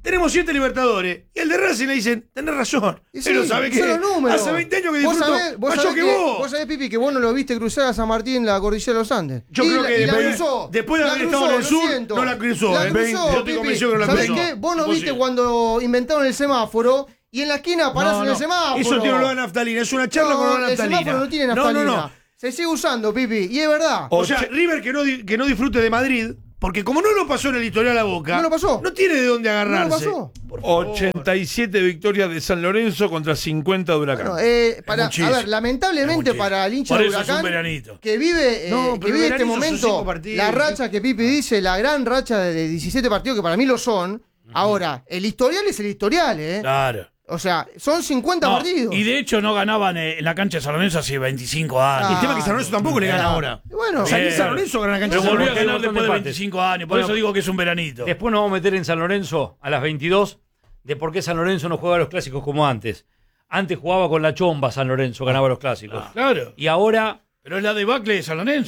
S5: tenemos 7 Libertadores. Y el de Racing le dicen, tenés razón.
S4: Y
S5: Pero
S4: sí,
S5: ¿sabe qué?
S4: son los números.
S5: Hace 20 años que
S4: Vos
S5: disfruto
S4: sabés-
S5: más yo que vos.
S4: Vos sabés, Pipi, que vos no lo viste cruzar a San Martín en la cordillera de los Andes.
S5: Yo
S4: Y
S5: creo que
S4: y la
S5: después-
S4: cruzó.
S5: después de
S4: La
S5: haber estado en el
S4: cruzó, lo
S5: sur,
S4: siento.
S5: no la cruzó,
S4: La
S5: ¿eh?
S4: cruzó,
S5: Yo estoy
S4: Pipi.
S5: convencido que no la
S4: ¿Sabés
S5: cruzó.
S4: qué? Vos no
S5: Vos
S4: viste
S5: sí.
S4: cuando inventaron el semáforo y en la esquina parás en el semáforo.
S5: Eso tiene olor a naftalina. Es una charla con olor a
S4: el
S5: naftalina.
S4: semáforo no tiene naftalina.
S5: No.
S4: Se sigue usando, Pipi, y es verdad.
S5: O sea, River que no disfrute de Madrid, porque como no lo pasó en el historial a Boca,
S4: No lo pasó.
S5: no tiene de dónde
S4: No lo
S5: agarrarse.
S4: pasó.
S2: 87 victorias de San Lorenzo contra 50 de Huracán.
S4: Bueno, a
S5: muchísimo.
S4: ver, lamentablemente
S3: Es muchísimo.
S4: para el hincha
S3: Por
S4: de
S3: eso es un
S4: Huracán
S3: veranito.
S4: que vive,
S5: No,
S4: que
S5: pero
S4: vive
S5: el
S4: este
S5: veranito son 5
S4: momento,
S5: partidos.
S4: la racha que Pipi dice, la gran racha de 17 partidos que para mí lo son. Ahora, el historial es el historial, ¿eh?
S3: Claro.
S4: O sea, son 50
S3: No,
S4: partidos.
S3: y de hecho no ganaban en la cancha de San Lorenzo hace 25 años.
S5: Y el tema es que San Lorenzo tampoco le gana ahora.
S4: Bueno,
S5: O sea, ni
S3: Bien.
S5: San Lorenzo gana la cancha
S3: Pero
S5: de San
S3: volvió a
S5: Lorenzo.
S3: ganar
S1: un montón
S3: después de
S1: de empates.
S3: 25 años. Por
S1: Bueno,
S3: eso digo que es un veranito.
S1: Después nos vamos a meter en San Lorenzo a las 22 de por qué San Lorenzo no juega los clásicos como antes. Antes jugaba con la chomba San Lorenzo, ganaba los clásicos.
S3: Claro.
S1: Y ahora,
S3: Pero es la debacle de San Lorenzo.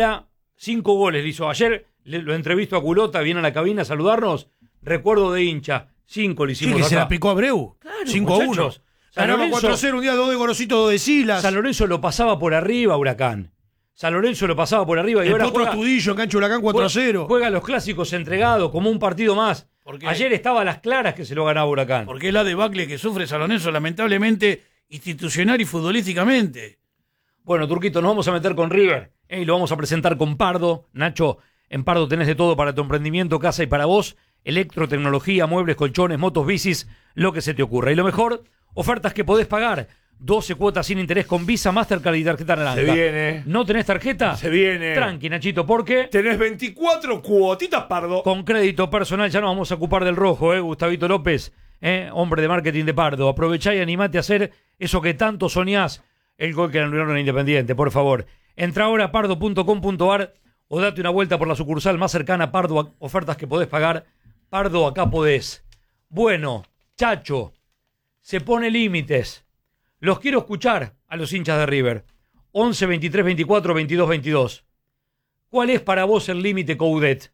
S1: 5 goles le hizo. Ayer lo entrevisto a Culota, viene a la cabina a saludarnos. Recuerdo de hincha, 5 le
S5: Sí,
S1: himos
S5: que se
S1: acá.
S5: la picó a Abreu.
S1: Claro,
S5: 5-1.
S1: muchachos. San
S5: Ganaba
S1: Lorenzo-
S5: 4-0 un día, 2 de Gorosito, 2 de Silas.
S1: San Lorenzo lo pasaba por arriba, Huracán. San Lorenzo lo pasaba por arriba y
S5: El
S1: ahora
S5: Potro
S1: juega,
S5: Astudillo, Cancho Huracán 4-0.
S1: juega los clásicos entregado como un partido más.
S3: ¿Por qué?
S1: Ayer estaba a las claras que se lo ganaba Huracán.
S3: Porque es la debacle que sufre San Lorenzo, lamentablemente, institucional y futbolísticamente.
S1: Bueno, Turquito, nos vamos a meter con River y lo vamos a presentar con Pardo. Nacho, en Pardo tenés de todo para tu emprendimiento, casa y para vos. Electrotecnología, muebles, colchones, motos, bicis, lo que se te ocurra. Y lo mejor, ofertas que podés pagar. 12 cuotas sin interés con Visa, Mastercard y tarjeta naranja.
S2: Se viene.
S1: ¿No tenés tarjeta?
S2: Se viene.
S1: Tranqui, Nachito, porque
S2: Tenés 24 cuotitas, Pardo.
S1: con crédito personal ya nos vamos a ocupar del rojo, Gustavito López, hombre de marketing de Pardo. Aprovechá y animate a hacer eso que tanto soñás, el gol que anularon en Independiente, por favor. Entra ahora a pardo.com.ar o date una vuelta por la sucursal más cercana a Pardo, ofertas que podés pagar. Pardo, acá podés. Bueno, Chacho, se pone límites. Los quiero escuchar a los hinchas de River. 11 23 24 22 22. ¿Cuál es para vos el límite, Coudet?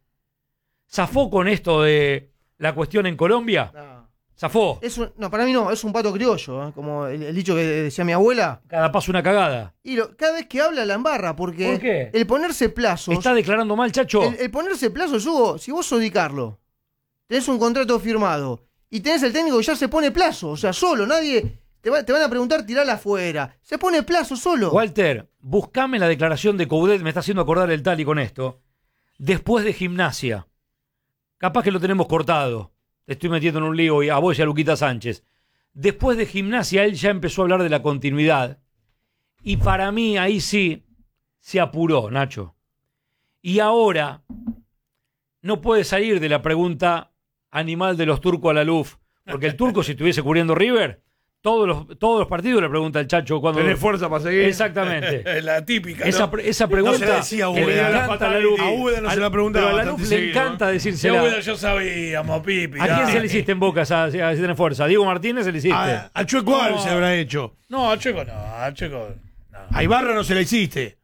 S1: ¿Zafó con esto de la cuestión en Colombia?
S4: no.
S1: ¿Zafó?
S4: No, para mí no, es un pato criollo, como el dicho que decía mi abuela.
S1: Cada paso una cagada.
S4: Y cada vez que habla la embarra, porque
S1: ¿Por qué?
S4: el ponerse plazos.
S1: ¿Está declarando mal, Chacho?
S4: El ponerse plazos, Hugo, si vos sos Di Carlo, tenés un contrato firmado y tenés el técnico que ya se pone plazo, o sea, solo, nadie. Te van a preguntar, tirala afuera. Se pone plazo solo.
S1: Walter, buscame la declaración de Coudet, me está haciendo acordar el Tali con esto. Después de Gimnasia. Capaz que lo tenemos cortado. Te estoy metiendo en un lío a vos y a Luquita Sánchez. Después de Gimnasia, él ya empezó a hablar de la continuidad. Y para mí, ahí sí, se apuró, Nacho. Y ahora, no puede salir de la pregunta animal de los turcos a la luz. Porque el turco, si estuviese cubriendo River, todos los partidos le pregunta el Chacho cuando...
S2: ¿Tenés fuerza para seguir?
S1: Exactamente.
S3: La típica.
S1: Esa pregunta
S5: No se la decía a
S1: que le
S5: Úbeda, la
S1: encanta a la luz.
S5: A Úbeda no se la preguntaba
S1: Pero a la
S5: bastante
S1: luz le
S5: seguido,
S1: encanta
S3: Ya
S1: decírsela.
S3: yo sabíamos, Pipi.
S1: ¿A quién
S3: dale.
S1: se le hiciste en Boca a si tenés fuerza? ¿A Diego Martínez se le hiciste?
S5: A Chueco Alves se habrá hecho.
S3: No, a Checo no, a Checo no.
S5: A Ibarra no se la hiciste.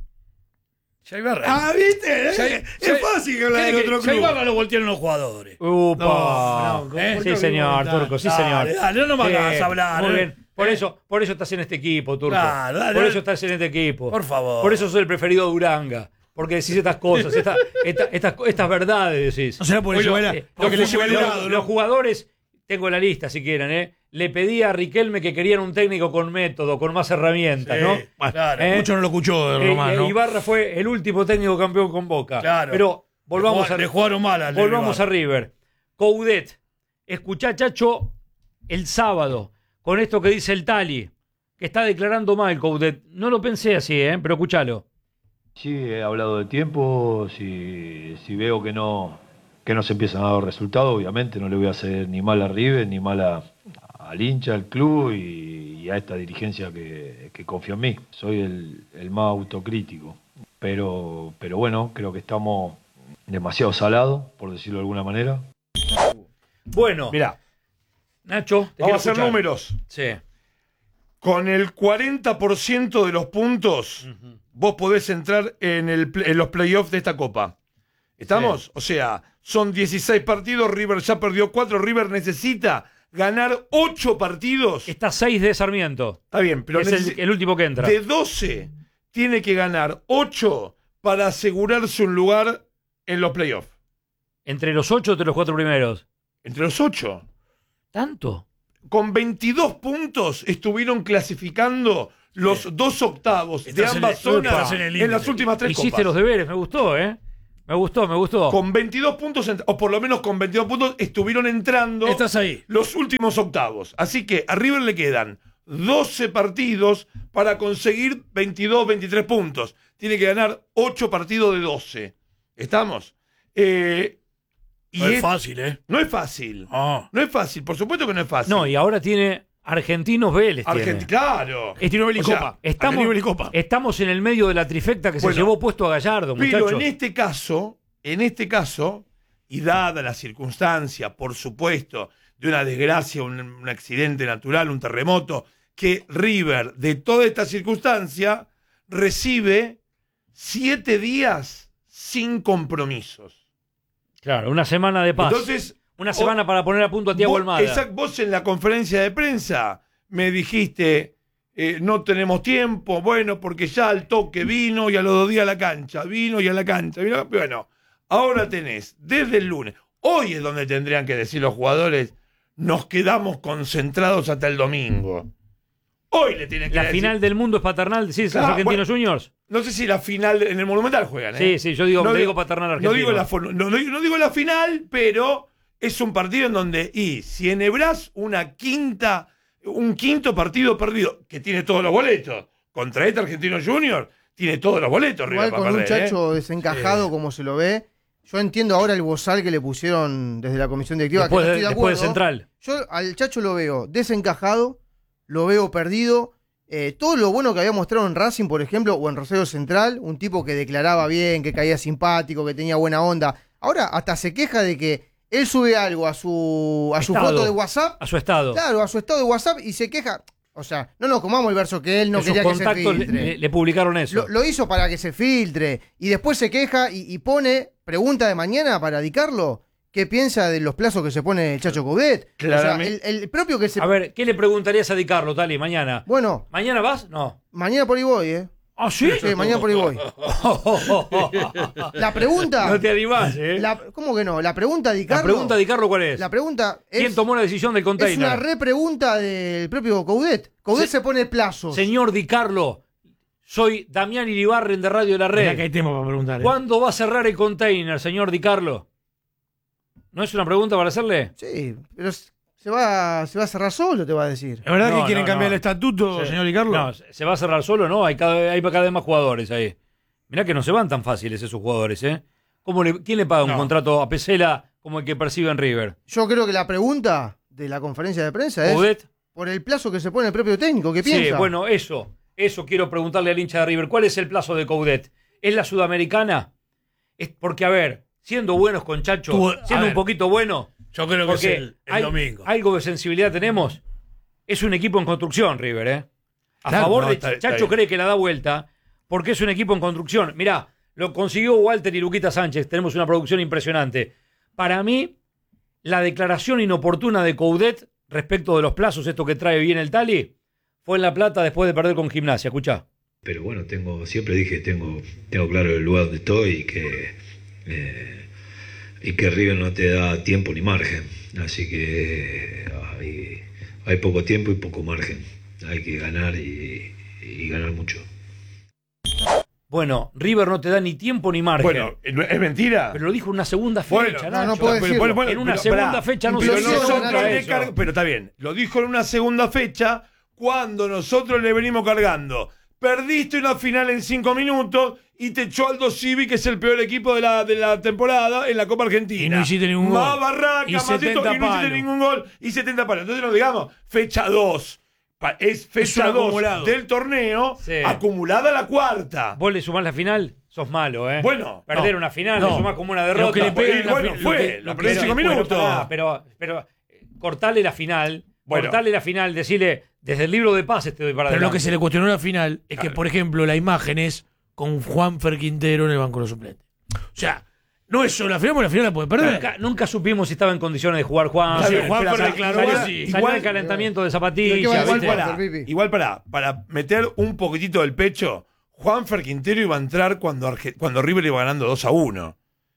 S3: Ya Ibarra.
S5: ¿viste?
S3: Ya-
S5: Es
S3: ya-
S5: fácil que hablar
S3: ¿Qué
S5: de
S3: de que
S5: otro
S3: ya
S5: club.
S3: Ibarra lo voltearon los jugadores.
S1: Upa.
S5: No, ¿por qué
S1: Sí,
S5: lo
S1: señor,
S5: preguntás?
S1: Turco, sí,
S3: Dale,
S1: señor.
S3: dale, no me hagas
S1: Sí,
S3: hablar,
S1: Muy
S3: ¿eh?
S1: bien. Por eso estás en este equipo, Turco.
S3: Claro, dale,
S1: por
S3: dale.
S1: eso estás en este equipo.
S3: Por favor.
S1: Por eso sos el preferido de Uranga. Porque decís estas cosas, estas verdades decís.
S5: No será por eso, era lo que le lleva el helado,
S1: los
S5: ¿no?
S1: jugadores, tengo la lista si quieren, le pedí a Riquelme que querían un técnico con método, con más herramientas,
S3: Sí,
S1: ¿no?
S3: claro.
S5: Mucho no lo escuchó Román, ¿no?
S1: Ibarra fue el último técnico campeón con Boca.
S3: Claro.
S1: Pero volvamos
S3: Le jugaron mal al
S1: volvamos a
S3: Ibarra.
S1: River. Coudet, escuchá, Chacho, el sábado, con esto que dice el Tali, que está declarando mal Coudet. No lo pensé así, pero escuchalo.
S7: Sí, he hablado de tiempo, si veo que no se empiezan a dar resultados, obviamente no le voy a hacer ni mal a River, ni mal al hincha, al club y a esta dirigencia que confía en mí. Soy el más autocrítico, pero bueno, creo que estamos demasiado salados, por decirlo de alguna manera.
S1: Bueno,
S2: Mirá,
S1: Nacho, te
S2: vamos a hacer
S1: quiero escuchar.
S2: números.
S1: Sí.
S2: Con el 40% de los puntos, vos podés entrar en los playoffs de esta copa. ¿Estamos?
S1: Sí.
S2: O sea, son 16 partidos, River ya perdió 4, River necesita ganar 8 partidos.
S1: Está 6 de Sarmiento.
S2: Está bien, pero
S1: es el último que entra.
S2: De 12 tiene que ganar 8 para asegurarse un lugar en los playoffs.
S1: ¿Entre los 8 o entre los 4 primeros?
S2: Entre los 8.
S1: ¿Tanto?
S2: Con 22 puntos estuvieron clasificando los 2 octavos de ambas zonas en las últimas 3
S1: Hiciste
S2: copas.
S1: los deberes, me gustó, ¿eh? Me gustó.
S2: Con 22 puntos, o por lo menos con 22 puntos, estuvieron entrando
S3: Estás ahí.
S2: los últimos octavos. Así que a River le quedan 12 partidos para conseguir 22, 23 puntos. Tiene que ganar 8 partidos de 12. ¿Estamos?
S3: No es fácil, ¿eh?
S2: No es fácil.
S3: Ah.
S2: No es fácil, por supuesto que no es fácil.
S1: No, y ahora tiene Argentinos Vélez.
S2: Claro.
S5: Este nivel y
S2: O sea,
S5: Copa.
S1: Estamos,
S5: Nivel y Copa.
S1: estamos en el medio de la trifecta que
S2: Bueno,
S1: se llevó puesto a Gallardo,
S2: Pero
S1: muchachos.
S2: en este caso, y dada la circunstancia, por supuesto, de una desgracia, un accidente natural, un terremoto, que River, de toda esta circunstancia, recibe 7 días sin compromisos.
S1: Claro, una semana de paz.
S2: Entonces,
S1: una semana para poner a punto a Thiago Almada.
S2: Vos en la conferencia de prensa me dijiste, no tenemos tiempo, bueno, porque ya al toque vino y a los 2 días a la cancha, Bueno, ahora tenés, desde el lunes, hoy es donde tendrían que decir los jugadores, nos quedamos concentrados hasta el domingo. Hoy le tienen que
S1: La
S2: decir.
S1: final del mundo es paternal, sí, son Argentinos Juniors.
S2: No sé si la final en el Monumental juegan, ¿eh?
S1: Sí, yo digo,
S2: No
S1: te
S2: digo-
S1: digo paternal
S2: No
S1: argentino.
S2: no digo la final, pero es un partido en donde, si enhebrás un quinto partido perdido, que tiene todos los boletos, contra este Argentino Junior, tiene todos los boletos.
S4: Igual
S2: River
S4: con
S2: para
S4: un
S2: perder,
S4: Chacho desencajado como se lo ve. Yo entiendo ahora el bozal que le pusieron desde la comisión directiva.
S1: Después
S4: que no
S1: de-
S4: estoy de
S1: después de
S4: acuerdo.
S1: Central.
S4: Yo al Chacho lo veo desencajado, lo veo perdido. Todo lo bueno que había mostrado en Racing, por ejemplo, o en Rosario Central, un tipo que declaraba bien, que caía simpático, que tenía buena onda. Ahora hasta se queja de que él sube algo a su
S1: Estado.
S4: foto de WhatsApp.
S1: A su estado.
S4: Claro, a su estado de WhatsApp y se queja. O sea, no nos comamos el verso que él no
S1: En sus
S4: quería que se
S1: contactos
S4: filtre.
S1: le publicaron eso.
S4: Lo hizo para que se filtre y después se queja y pone pregunta de mañana para dedicarlo. ¿Qué piensa de los plazos que se pone el Chacho Coudet?
S2: Claramente.
S4: O sea, el propio que se...
S1: A ver, ¿qué le preguntarías a Di Carlo, Tali, mañana?
S4: Bueno,
S1: ¿Mañana vas? No.
S4: mañana por ahí voy, ¿eh?
S1: ¿Ah, sí?
S4: Sí, mañana por ahí voy. La pregunta...
S1: No te animás, ¿eh?
S4: ¿Cómo que no? La pregunta de Di Carlo...
S1: ¿La pregunta de Di Carlo cuál es?
S4: La pregunta
S1: ¿Quién
S4: es...
S1: tomó la decisión del
S4: Es una
S1: container?
S4: repregunta del propio Coudet. Coudet se pone plazos.
S1: Señor Di Carlo, soy Damián Iribarren de Radio La
S5: Mirá que
S1: Red.
S5: hay tiempo para preguntar.
S1: ¿Cuándo va a cerrar el container, señor Di Carlo? ¿No es una pregunta para hacerle?
S4: Sí, pero se va a cerrar solo, te va a decir.
S5: ¿Es verdad
S1: No,
S5: que quieren
S1: no,
S5: cambiar
S1: no.
S5: el estatuto,
S1: Sí.
S5: señor Di Carlo?
S1: No, se va a cerrar solo, ¿no? Hay cada vez más jugadores ahí. Mirá que no se van tan fáciles esos jugadores, ¿eh? ¿Quién le paga un
S5: No.
S1: contrato a Pesela como el que percibe en River?
S4: Yo creo que la pregunta de la conferencia de prensa es
S1: ¿Coudet?
S4: por el plazo que se pone el propio técnico. ¿Qué piensa?
S1: Sí, bueno, eso quiero preguntarle al hincha de River. ¿Cuál es el plazo de Coudet? ¿Es la sudamericana? Es porque, a ver, siendo buenos con Chacho,
S3: A
S1: siendo
S3: ver.
S1: un poquito bueno,
S3: Yo creo que es
S1: porque
S3: el domingo.
S1: algo de sensibilidad tenemos. Es un equipo en construcción, River, ¿eh? A
S2: Claro,
S1: favor
S2: no,
S1: de
S2: está
S1: Chacho
S2: bien.
S1: cree que la da vuelta porque es un equipo en construcción. Mirá, lo consiguió Walter y Luquita Sánchez. Tenemos una producción impresionante. Para mí, la declaración inoportuna de Coudet respecto de los plazos, esto que trae bien el Tali, fue en La Plata después de perder con Gimnasia. Escuchá.
S8: Pero bueno, siempre dije, tengo claro el lugar donde estoy y que River no te da tiempo ni margen. Así que hay poco tiempo y poco margen. Hay que ganar y ganar mucho.
S1: Bueno, River no te da ni tiempo ni margen.
S2: Bueno, ¿es mentira?
S1: Pero lo dijo en una segunda
S2: Bueno,
S1: fecha,
S4: no, no
S1: Nacho.
S4: puede decirlo.
S1: En una
S2: pero,
S1: segunda
S2: pará.
S1: fecha no
S2: Pero
S1: se
S4: Implosión,
S2: nosotros
S4: Nacho,
S2: le
S1: eso.
S2: pero está bien, lo dijo en una segunda fecha cuando nosotros le venimos cargando. Perdiste una final en 5 minutos y te echó Aldo Civi, que es el peor equipo de la temporada en la Copa Argentina.
S5: Y no hiciste ningún gol.
S2: Más barraca,
S5: Y
S2: más
S5: 70
S2: esto, y no hiciste
S5: palos.
S2: ningún gol y 70 palos. Entonces nos digamos, fecha 2. Es
S5: un
S2: fecha 2
S5: acumulado.
S2: del torneo,
S1: Sí.
S2: acumulada la cuarta.
S1: Vos le sumás la final, sos malo, ¿eh?
S2: Bueno,
S1: perder
S2: no,
S1: una final,
S5: no.
S1: le sumás como una
S5: Lo
S1: derrota.
S5: que le pega
S2: Y
S5: en la
S2: bueno,
S5: fi-
S2: fue,
S5: lo que-
S2: los
S5: lo
S2: primeros
S5: que-
S2: 5 minutos.
S1: pará, pero cortale la final.
S2: Bueno.
S1: Cortale la final, decirle, desde el libro de pases te doy para
S5: Pero lo
S1: adelante.
S5: que se le cuestionó al final es que,
S2: Claro.
S5: por ejemplo, la imagen es con Juanfer Quintero en el banco de los suplentes. O sea, No es solo la final, porque la final la puede perder.
S1: Nunca supimos si estaba en condiciones de jugar Juan.
S5: Juanfer declaró que sí.
S1: Salió el calentamiento de zapatillas.
S2: Igual para meter un poquitito del pecho, Juanfer Quintero iba a entrar cuando River iba ganando 2-1.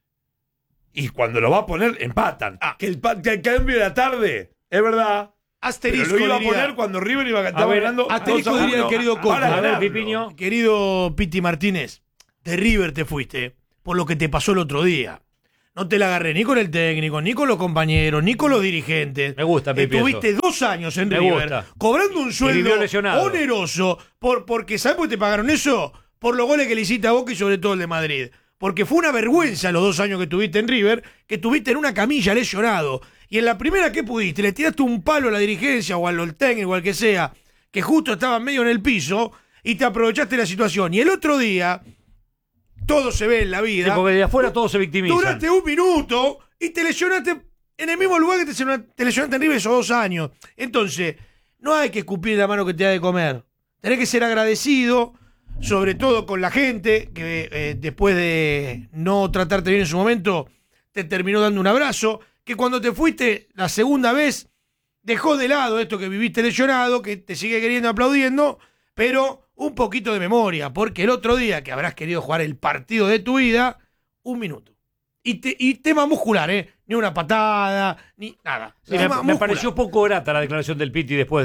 S2: Y cuando lo va a poner, empatan. Que el cambio de la tarde, es verdad.
S5: Asterisco,
S2: pero lo iba
S5: diría.
S2: a poner cuando River iba ganando 2-1.
S5: Asterisco diría el querido Coco.
S1: A ver, Pipiño.
S5: Querido Piti Martínez, de River te fuiste por lo que te pasó el otro día. No te la agarré ni con el técnico, ni con los compañeros, ni con los dirigentes.
S1: Me gusta, Pipi.
S5: Estuviste 2 años en
S1: Me
S5: River
S1: gusta.
S5: cobrando un sueldo
S1: lesionado.
S5: oneroso porque ¿sabes por qué te pagaron eso? Por los goles que le hiciste a Boca y sobre todo el de Madrid. Porque fue una vergüenza los 2 años que estuviste en River, que estuviste en una camilla lesionado. Y en la primera que pudiste, le tiraste un palo a la dirigencia o al técnico o al que sea, que justo estaba medio en el piso, y te aprovechaste la situación. Y el otro día, todo se ve en la vida.
S1: Sí, porque de afuera todo se victimiza.
S5: Duraste 1 minuto y te lesionaste en el mismo lugar que te lesionaste en River esos 2 años. Entonces, no hay que escupir la mano que te da de comer. Tenés que ser agradecido, sobre todo con la gente, que después de no tratarte bien en su momento, te terminó dando un abrazo, que cuando te fuiste la segunda vez, dejó de lado esto que viviste lesionado, que te sigue queriendo aplaudiendo, pero un poquito de memoria, porque el otro día que habrás querido jugar el partido de tu vida, 1 minuto. Y tema muscular, ni una patada, ni nada.
S1: Sí, me pareció poco grata la declaración del Piti después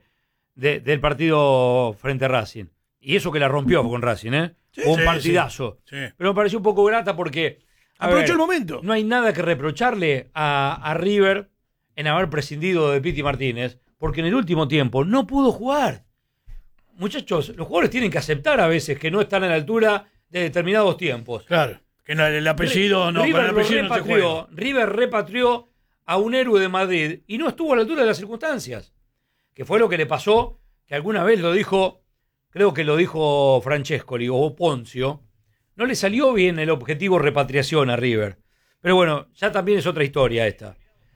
S1: del partido frente a Racing. Y eso que la rompió con Racing,
S5: Sí,
S1: un partidazo.
S5: Sí.
S1: Pero me pareció un poco grata porque...
S5: Aprovechó el momento.
S1: No hay nada que reprocharle a River en haber prescindido de Piti Martínez, porque en el último tiempo no pudo jugar. Muchachos, los jugadores tienen que aceptar a veces que no están a la altura de determinados tiempos.
S5: Claro, que no, el apellido no,
S1: River,
S5: con el apellido no se juega.
S1: River repatrió a un héroe de Madrid y no estuvo a la altura de las circunstancias. Que fue lo que le pasó, que alguna vez lo dijo, creo que lo dijo Francescoli o Poncio, no le salió bien el objetivo repatriación a River. Pero bueno, ya también es otra historia esta.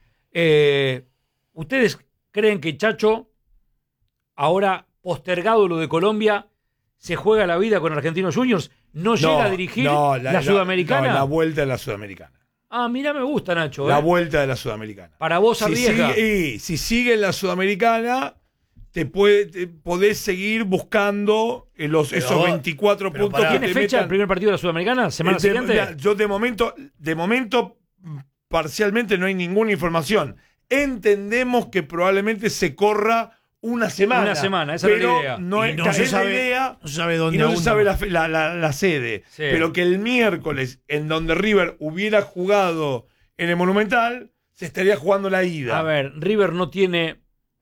S1: ¿Ustedes creen que Chacho, ahora postergado lo de Colombia, se juega la vida con Argentinos Juniors? ¿No llega a dirigir la Sudamericana?
S2: No, la vuelta de la Sudamericana.
S1: Ah, mira, me gusta, Nacho.
S2: La vuelta de la Sudamericana.
S1: Para vos arriesga.
S2: Si sigue en la Sudamericana, podés seguir buscando esos 24 puntos.
S1: ¿Tiene fecha el primer partido de la Sudamericana? ¿Semana siguiente?
S2: Yo de momento, parcialmente no hay ninguna información. Entendemos que probablemente se corra una semana.
S1: Una semana, esa es la idea.
S2: No se sabe
S5: dónde
S2: y no se sabe la sede.
S1: Sí.
S2: Pero que el miércoles, en donde River hubiera jugado en el Monumental, se estaría jugando la ida.
S1: A ver, River no tiene...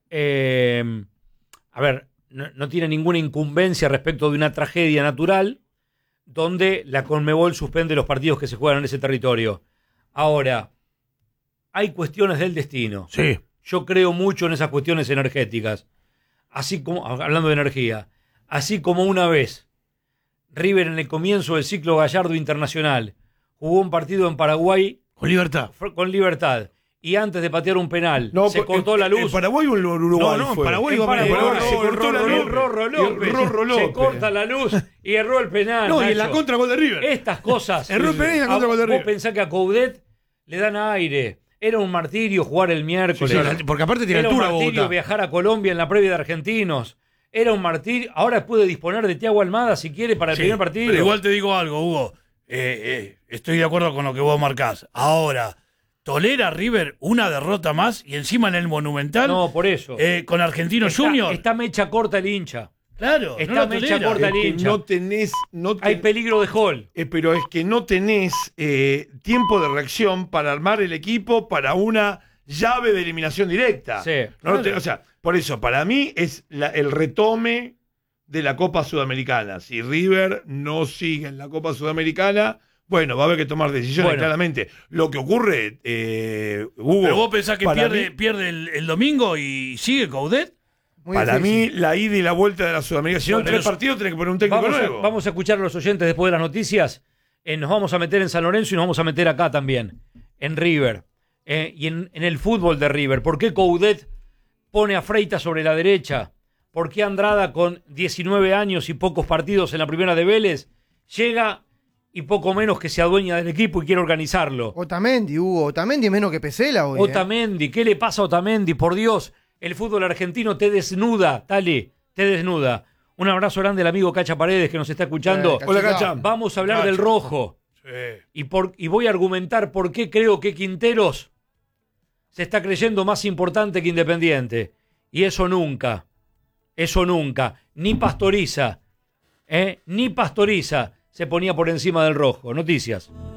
S1: no tiene ninguna incumbencia respecto de una tragedia natural donde la Conmebol suspende los partidos que se juegan en ese territorio. Ahora, hay cuestiones del destino.
S5: Sí.
S1: Yo creo mucho en esas cuestiones energéticas. Así como, hablando de energía, así como una vez River en el comienzo del ciclo Gallardo Internacional jugó un partido en Paraguay
S5: con libertad.
S1: Y antes de patear un penal, se cortó la luz.
S2: ¿En Paraguay o en Uruguay?
S5: No, en
S2: fue?
S5: Paraguay.
S2: Se cortó la luz.
S1: Rorro López. Se corta la luz y erró el penal.
S5: No,
S1: Nacho.
S5: y en la contra gol de River.
S1: Estas cosas.
S5: Erró el penal y en la contra gol de River.
S1: Vos pensás que a Coudet le dan aire. Era un martirio jugar el miércoles.
S5: Sí, porque aparte tiene
S1: Era
S5: altura,
S1: un martirio
S5: Bogotá.
S1: viajar a Colombia en la previa de Argentinos. Era un martirio. Ahora puede disponer de Thiago Almada si quiere para el primer partido.
S3: Pero igual te digo algo, Hugo. Estoy de acuerdo con lo que vos marcás. Ahora, tolera River una derrota más y encima en el Monumental.
S1: No, por eso.
S3: Con Argentinos Juniors.
S1: Está mecha corta el hincha.
S3: Claro,
S1: Está mecha corta el hincha. Hay peligro de gol.
S2: Pero es que no tenés tiempo de reacción para armar el equipo para una llave de eliminación directa.
S1: Sí.
S2: O sea, por eso, para mí es el retome de la Copa Sudamericana. Si River no sigue en la Copa Sudamericana, bueno, va a haber que tomar decisiones, claramente. Lo que ocurre, Hugo...
S3: Pero vos pensás que pierde el domingo y sigue Coudet.
S2: Para mí, la ida y la vuelta de la Sudamericana. Si no, en 3 partidos tenés que poner un técnico nuevo.
S1: Vamos a escuchar a los oyentes después de las noticias. Nos vamos a meter en San Lorenzo y nos vamos a meter acá también, en River. Y en el fútbol de River. ¿Por qué Coudet pone a Freitas sobre la derecha? ¿Por qué Andrada, con 19 años y pocos partidos en la primera de Vélez, llega y poco menos que se adueña del equipo y quiere organizarlo.
S4: Otamendi, Hugo. Otamendi es menos que Pesela hoy.
S1: Otamendi, ¿qué le pasa a Otamendi? Por Dios, el fútbol argentino te desnuda, Tali, te desnuda. Un abrazo grande al amigo Cacha Paredes que nos está escuchando.
S2: Hola, Cacha.
S1: Vamos a hablar
S2: Cacha.
S1: del rojo.
S2: Sí.
S1: Y voy a argumentar por qué creo que Quinteros se está creyendo más importante que Independiente. Y eso nunca, ni Pastoriza se ponía por encima del rojo. Noticias.